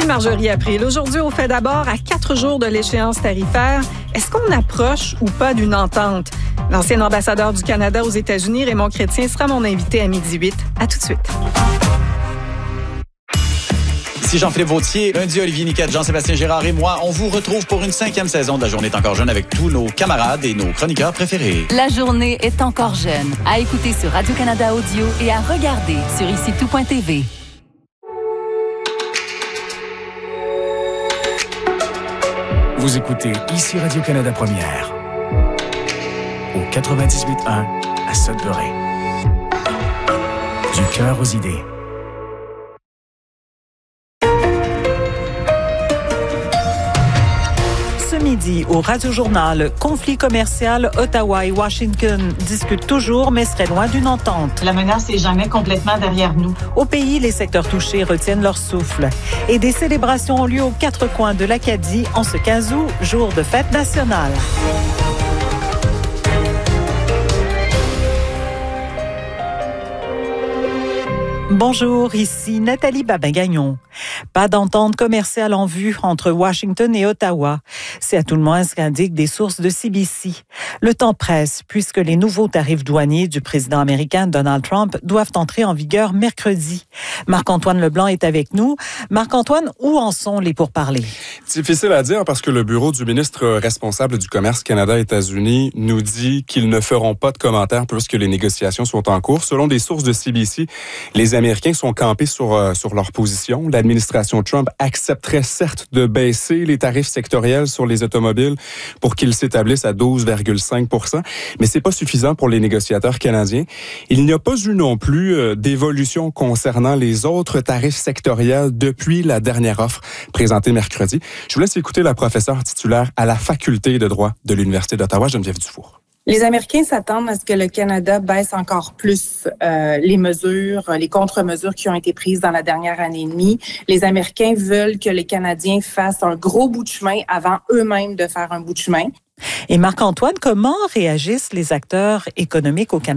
Ici Marjorie April. Aujourd'hui, on fait d'abord à 4 jours de l'échéance tarifaire. Est-ce qu'on approche ou pas d'une entente? L'ancien ambassadeur du Canada aux États-Unis, Raymond Chrétien, sera mon invité à 12h08. À tout de suite. Ici Jean-Philippe Vautier, lundi Olivier Niquette, Jean-Sébastien Girard et moi, on vous retrouve pour une 5e saison de La Journée est encore jeune avec tous nos camarades et nos chroniqueurs préférés. La Journée est encore jeune. À écouter sur Radio-Canada Audio et à regarder sur ICITout.tv. Vous écoutez ici Radio-Canada Première au 98.1 à Sudbury. Du cœur aux idées. Midi au Radio-Journal, conflit commercial, Ottawa et Washington discutent toujours, mais seraient loin d'une entente. La menace n'est jamais complètement derrière nous. Au pays, les secteurs touchés retiennent leur souffle. Et des célébrations ont lieu aux 4 coins de l'Acadie en ce 15 août, jour de fête nationale. Bonjour, ici Nathalie Babin-Gagnon. Pas d'entente commerciale en vue entre Washington et Ottawa. C'est à tout le moins ce qu'indiquent des sources de CBC. Le temps presse puisque les nouveaux tarifs douaniers du président américain Donald Trump doivent entrer en vigueur mercredi. Marc-Antoine Leblanc est avec nous. Marc-Antoine, où en sont les pourparlers? Difficile à dire parce que le bureau du ministre responsable du commerce Canada-États-Unis nous dit qu'ils ne feront pas de commentaires puisque les négociations sont en cours. Selon des sources de CBC, les Américains sont campés sur leur position. L'administration Trump accepterait certes de baisser les tarifs sectoriels sur les automobiles pour qu'ils s'établissent à 12,5 %, mais c'est pas suffisant pour les négociateurs canadiens. Il n'y a pas eu non plus d'évolution concernant les autres tarifs sectoriels depuis la dernière offre présentée mercredi. Je vous laisse écouter la professeure titulaire à la faculté de droit de l'Université d'Ottawa, Geneviève Dufour. Les Américains s'attendent à ce que le Canada baisse encore plus les mesures, les contre-mesures qui ont été prises dans la dernière année et demie. Les Américains veulent que les Canadiens fassent un gros bout de chemin avant eux-mêmes de faire un bout de chemin. Et Marc-Antoine, comment réagissent les acteurs économiques au Canada?